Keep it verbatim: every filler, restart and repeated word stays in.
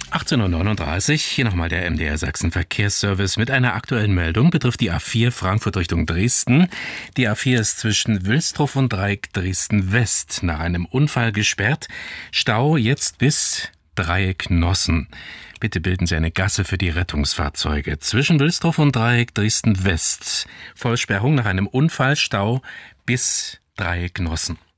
achtzehn Uhr neununddreißig, hier nochmal der M D R Sachsen Verkehrsservice mit einer aktuellen Meldung, betrifft die A vier Frankfurt Richtung Dresden. Die A vier ist zwischen Wilsdruff und Dreieck Dresden West nach einem Unfall gesperrt. Stau jetzt bis Dreieck Nossen. Bitte bilden Sie eine Gasse für die Rettungsfahrzeuge. Zwischen Wilsdruff und Dreieck Dresden West. Vollsperrung nach einem Unfall, Stau bis Dreieck Nossen.